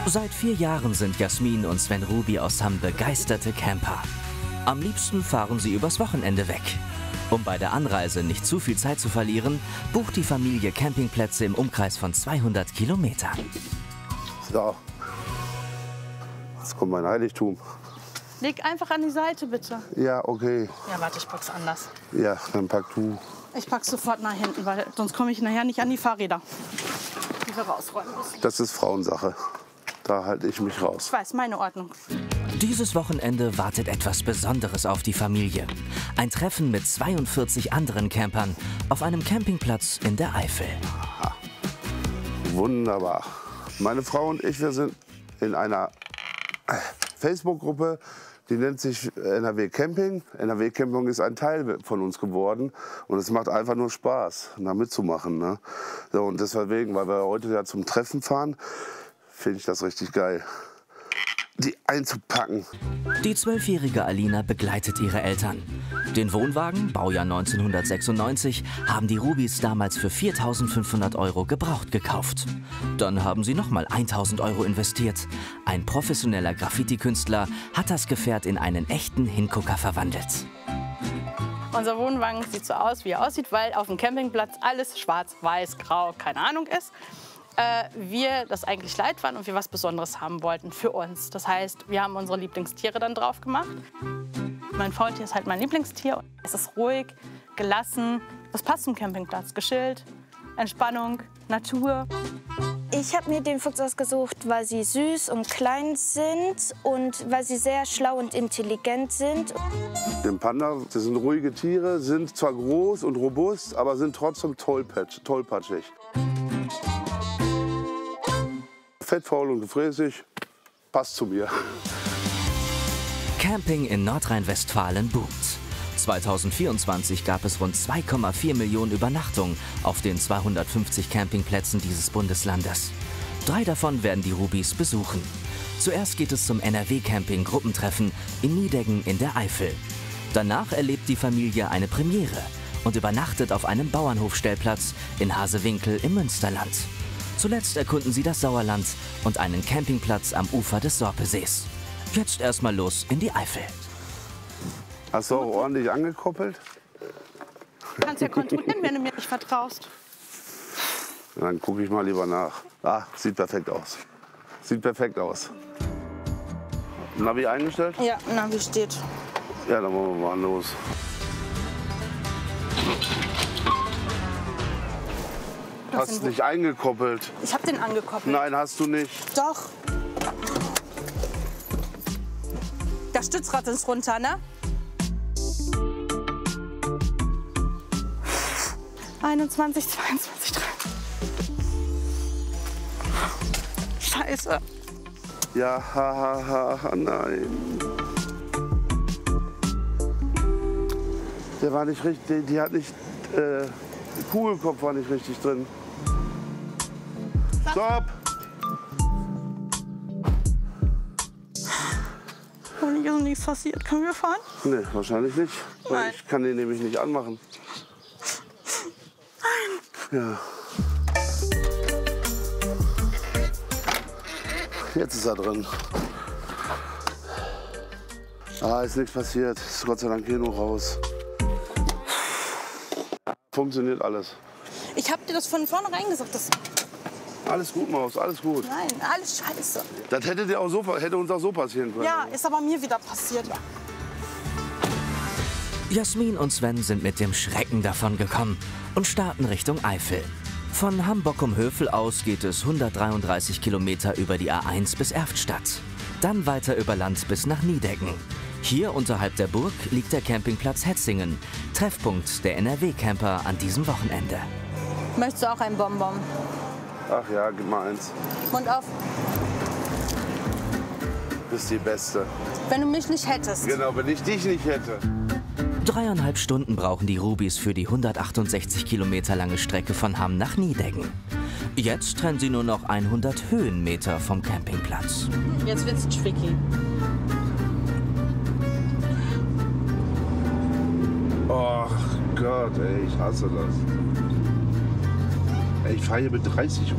Seit 4 Jahren sind Jasmin und Sven Ruby aus Hamm begeisterte Camper. Am liebsten fahren sie übers Wochenende weg. Um bei der Anreise nicht zu viel Zeit zu verlieren, bucht die Familie Campingplätze im Umkreis von 200 Kilometern. So, jetzt kommt mein Heiligtum. Leg einfach an die Seite, bitte. Ja, okay. Ja, warte, ich pack's anders. Ja, dann pack du. Ich pack's sofort nach hinten, weil sonst komme ich nachher nicht an die Fahrräder, die wir rausräumen müssen. Das ist Frauensache. Da halte ich mich raus. Ich weiß, meine Ordnung. Dieses Wochenende wartet etwas Besonderes auf die Familie. Ein Treffen mit 42 anderen Campern auf einem Campingplatz in der Eifel. Aha. Wunderbar. Meine Frau und ich, wir sind in einer Facebook-Gruppe, die nennt sich NRW Camping. NRW Camping ist ein Teil von uns geworden und es macht einfach nur Spaß, da mitzumachen. Ne? So, und deswegen, weil wir heute ja zum Treffen fahren, finde ich das richtig geil, die einzupacken. Die 12-jährige Alina begleitet ihre Eltern. Den Wohnwagen, Baujahr 1996, haben die Rubys damals für 4.500 € gebraucht gekauft. Dann haben sie nochmal 1.000 € investiert. Ein professioneller Graffiti-Künstler hat das Gefährt in einen echten Hingucker verwandelt. Unser Wohnwagen sieht so aus, wie er aussieht, weil auf dem Campingplatz alles schwarz, weiß, grau, keine Ahnung ist. Wir das eigentlich leid waren und wir was Besonderes haben wollten für uns. Das heißt, wir haben unsere Lieblingstiere dann drauf gemacht. Mein Faultier ist halt mein Lieblingstier. Es ist ruhig, gelassen. Das passt zum Campingplatz. Geschillt, Entspannung, Natur. Ich habe mir den Fuchs ausgesucht, weil sie süß und klein sind und weil sie sehr schlau und intelligent sind. Den Panda, das sind ruhige Tiere, sind zwar groß und robust, aber sind trotzdem tollpatschig. Fettfaul und gefräßig, passt zu mir. Camping in Nordrhein-Westfalen boomt. 2024 gab es rund 2,4 Millionen Übernachtungen auf den 250 Campingplätzen dieses Bundeslandes. 3 davon werden die Rubys besuchen. Zuerst geht es zum NRW-Camping-Gruppentreffen in Nideggen in der Eifel. Danach erlebt die Familie eine Premiere und übernachtet auf einem Bauernhofstellplatz in Hasewinkel im Münsterland. Zuletzt erkunden sie das Sauerland und einen Campingplatz am Ufer des Sorpesees. Jetzt erstmal los in die Eifel. Hast du auch ordentlich angekoppelt? Du kannst ja kontrollieren, wenn du mir nicht vertraust. Dann gucke ich mal lieber nach. Ah, sieht perfekt aus. Sieht perfekt aus. Navi eingestellt? Ja, Navi steht. Ja, dann wollen wir mal los. Hast du nicht eingekoppelt? Ich habe den angekoppelt. Nein, hast du nicht. Doch. Das Stützrad ist runter, ne? 21, 22, 23. Scheiße. Ja, nein. Der war nicht richtig, die hat nicht, Kugelkopf war nicht richtig drin. Stopp! Hoffentlich ist nichts passiert. Können wir fahren? Nee, wahrscheinlich nicht. Weil Nein. ich kann den nämlich nicht anmachen. Nein. Ja. Jetzt ist er drin. Ah, ist nichts passiert. Ist Gott sei Dank hier nur raus. Funktioniert alles. Ich habe dir das von vornherein gesagt. Alles gut, Maus, alles gut. Nein, alles scheiße. Das hätte uns auch so passieren können. Ja, ist aber mir wieder passiert. Jasmin und Sven sind mit dem Schrecken davongekommen und starten Richtung Eifel. Von Hamburg-um-Hövel aus geht es 133 Kilometer über die A1 bis Erftstadt. Dann weiter über Land bis nach Nideggen. Hier unterhalb der Burg liegt der Campingplatz Hetzingen, Treffpunkt der NRW-Camper an diesem Wochenende. Möchtest du auch ein Bonbon? Ach ja, gib mal eins. Mund auf. Du bist die Beste. Wenn du mich nicht hättest. Genau, wenn ich dich nicht hätte. 3,5 Stunden brauchen die Rubys für die 168 Kilometer lange Strecke von Hamm nach Nideggen. Jetzt trennen sie nur noch 100 Höhenmeter vom Campingplatz. Jetzt wird's tricky. Oh Gott, ey, ich hasse das. Ey, ich fahre hier mit 30